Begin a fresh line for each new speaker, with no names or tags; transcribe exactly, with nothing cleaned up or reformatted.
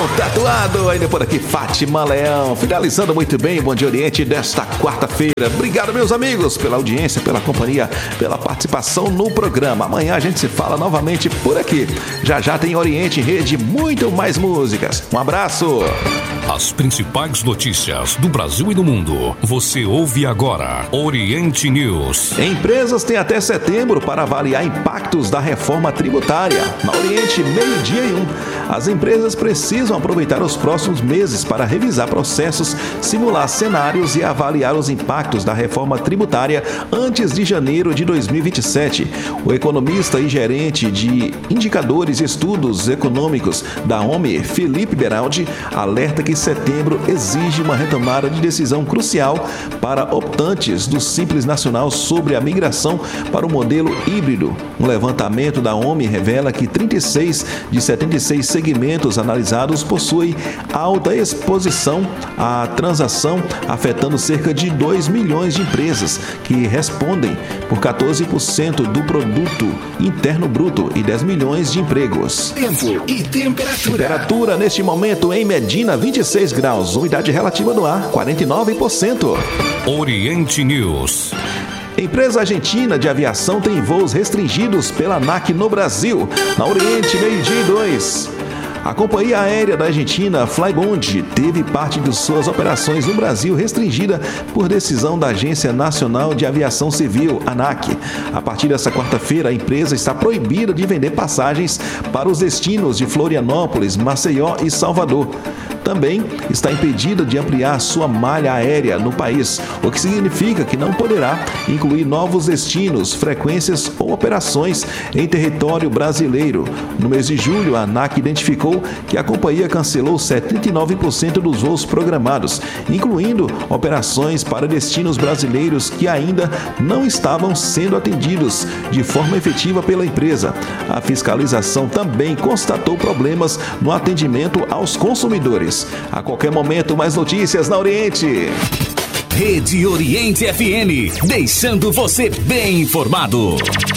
Leão tatuado, ainda por aqui Fátima Leão, finalizando muito bem o Bom Dia Oriente desta quarta-feira. Obrigado, meus amigos, pela audiência, pela companhia, pela participação no programa. Amanhã a gente se fala novamente por aqui. Já já tem Oriente em Rede, muito mais músicas. Um abraço.
As principais notícias do Brasil e do mundo, você ouve agora. Oriente News.
Empresas têm até setembro para avaliar impactos da reforma tributária. Na Oriente, meio-dia e um. As empresas precisam aproveitar os próximos meses para revisar processos, simular cenários e avaliar os impactos da reforma tributária antes de janeiro de dois mil e vinte e sete. O economista e gerente de indicadores e estudos econômicos da O M E, Felipe Beraldi, alerta que setembro exige uma retomada de decisão crucial para optantes do Simples Nacional sobre a migração para o modelo híbrido. Um levantamento da O M E revela que trinta e seis de setenta e seis segmentos analisados possuem alta exposição à transação, afetando cerca de dois milhões de empresas, que respondem por quatorze por cento do produto interno bruto e dez milhões de empregos.
Tempo e temperatura.
Temperatura neste momento em Medina, vinte e seis graus, umidade relativa do ar, quarenta e nove por cento.
Oriente News.
Empresa argentina de aviação tem voos restringidos pela ANAC no Brasil. Na Oriente, meio-dia e dois. A companhia aérea da Argentina, Flybond, teve parte de suas operações no Brasil restringida por decisão da Agência Nacional de Aviação Civil, ANAC. A partir desta quarta-feira, a empresa está proibida de vender passagens para os destinos de Florianópolis, Maceió e Salvador. Também está impedida de ampliar sua malha aérea no país, o que significa que não poderá incluir novos destinos, frequências ou operações em território brasileiro. No mês de julho, a ANAC identificou que a companhia cancelou setenta e nove por cento dos voos programados, incluindo operações para destinos brasileiros que ainda não estavam sendo atendidos de forma efetiva pela empresa. A fiscalização também constatou problemas no atendimento aos consumidores. A qualquer momento, mais notícias na Oriente.
Rede Oriente F M, deixando você bem informado.